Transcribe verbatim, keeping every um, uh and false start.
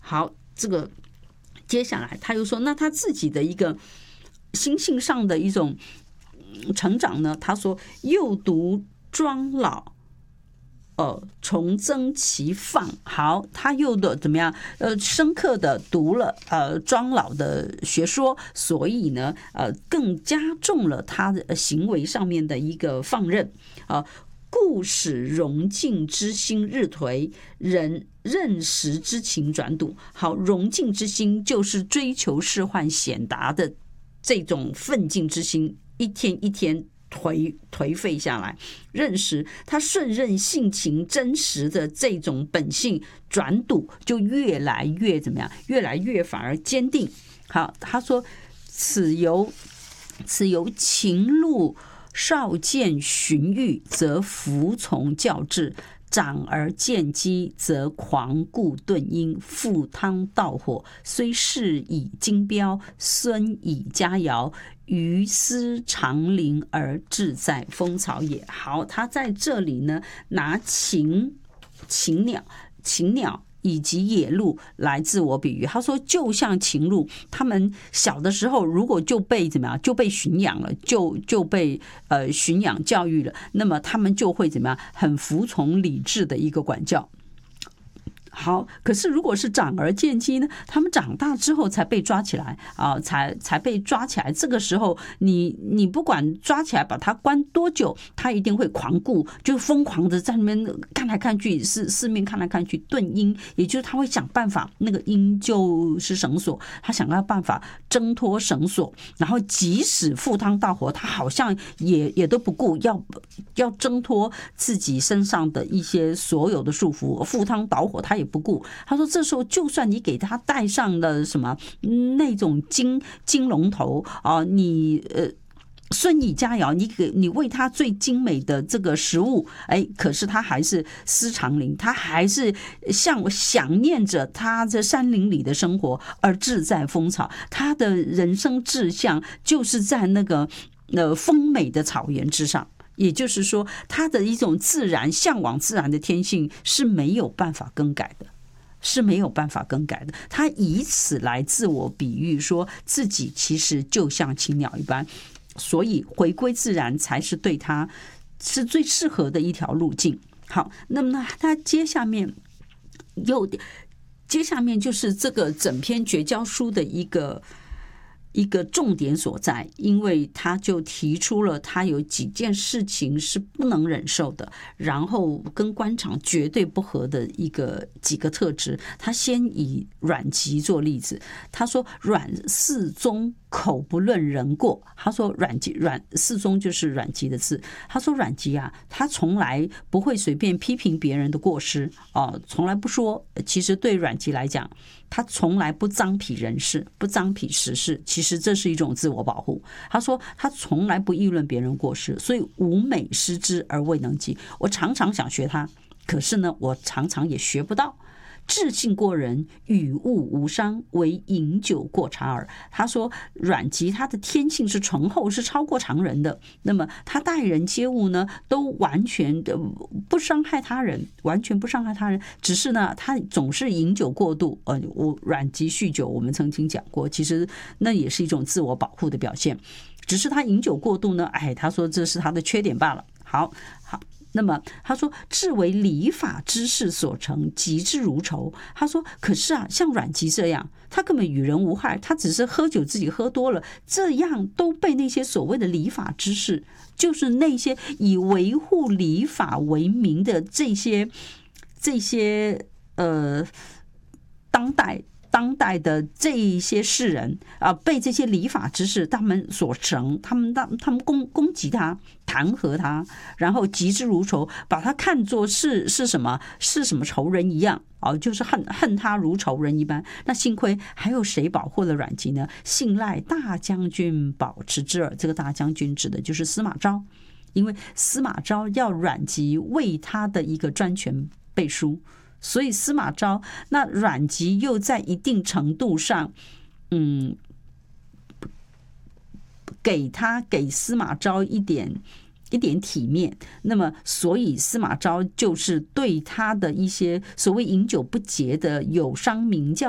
好，这个接下来他又说，那他自己的一个心性上的一种成长呢？他说，幼读庄老。呃，重增其放。好，他又的怎么样？呃，深刻的读了呃庄老的学说，所以呢，呃，更加重了他的行为上面的一个放任啊。故使荣敬之心日颓，人任时之情转笃。好，荣敬之心就是追求仕宦显达的这种奋进之心，一天一天。颓颓废下来，认识他顺任性情真实的这种本性转笃，就越来越怎么样？越来越反而坚定。好，他说此由此由情路少见循欲，则服从教制。长而见机，则狂固顿阴，赴汤蹈火，虽事以金标，孙以佳肴，于斯长林而志在风草也。好，他在这里呢，拿禽禽鸟禽鸟以及野鹿来自我比喻。他说，就像禽鹿，他们小的时候如果就被怎么样，就被驯养了，就就被呃驯养教育了，那么他们就会怎么样，很服从理智的一个管教。好，可是如果是长而见机呢？他们长大之后才被抓起来啊，才才被抓起来。这个时候你，你你不管抓起来把他关多久，他一定会狂固，就疯狂的在那边看来看去，四四面看来看去，顿阴，也就是他会想办法，那个阴就是绳索，他想要办法挣脱绳索，然后即使赴汤蹈火，他好像也也都不顾，要要挣脱自己身上的一些所有的束缚，赴汤蹈火，他也不顾。他说这时候就算你给他戴上了什么那种金金龙头啊，你呃孙以佳肴，你给你喂他最精美的这个食物，哎，可是他还是思长林，他还是像想念着他在山林里的生活，而志在风草。他的人生志向就是在那个呃丰美的草原之上。也就是说，他的一种自然向往自然的天性是没有办法更改的，是没有办法更改的。他以此来自我比喻，说自己其实就像禽鸟一般，所以回归自然才是对他是最适合的一条路径。好，那么呢，他接下面又接下面就是这个整篇绝交书的一个。一个重点所在，因为他就提出了他有几件事情是不能忍受的，然后跟官场绝对不合的一个几个特质。他先以阮籍做例子，他说阮嗣宗口不论人过。他说阮籍阮嗣宗就是阮籍的字。他说阮籍啊，他从来不会随便批评别人的过失啊，从来不说。其实对阮籍来讲，他从来不脏痞人事，不脏痞时事，其实这是一种自我保护。他说他从来不议论别人过失，所以吾美失之而未能及。我常常想学他，可是呢，我常常也学不到。智性过人，与物无伤，唯饮酒过茶耳。他说阮籍他的天性是醇厚，是超过常人的。那么他待人接物呢，都完全的不伤害他人，完全不伤害他人。只是呢，他总是饮酒过度。呃，我阮籍酗酒，我们曾经讲过，其实那也是一种自我保护的表现。只是他饮酒过度呢，哎，他说这是他的缺点罢了。好，好。那么他说至为礼法之事所成，极之如仇。他说可是啊，像阮籍这样，他根本与人无害，他只是喝酒自己喝多了，这样都被那些所谓的礼法之士，就是那些以维护礼法为名的这些这些呃当代当代的这一些士人啊，被这些礼法之士他们所成，他们他们攻攻击他，弹劾他，然后极之如仇，把他看作是是什么是什么仇人一样啊，就是恨恨他如仇人一般。那幸亏还有谁保护了阮籍呢？信赖大将军保持之耳。这个大将军指的就是司马昭，因为司马昭要阮籍为他的一个专权背书。所以司马昭，那阮籍又在一定程度上，嗯，给他给司马昭一点一点体面。那么，所以司马昭就是对他的一些所谓饮酒不节的有伤名教